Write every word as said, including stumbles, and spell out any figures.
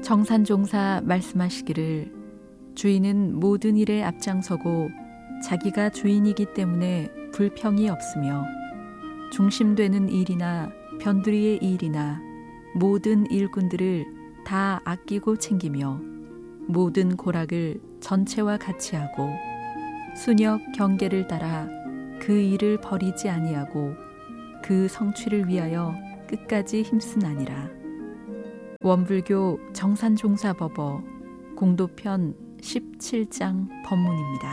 정산종사 말씀하시기를 주인은 모든 일에 앞장서고 자기가 주인이기 때문에 불평이 없으며 중심되는 일이나 변두리의 일이나 모든 일꾼들을 다 아끼고 챙기며 모든 고락을 전체와 같이 하고 순역 경계를 따라 그 일을 버리지 아니하고 그 성취를 위하여 끝까지 힘쓰나니라. 원불교 정산종사법어 공도편 십칠 장 법문입니다.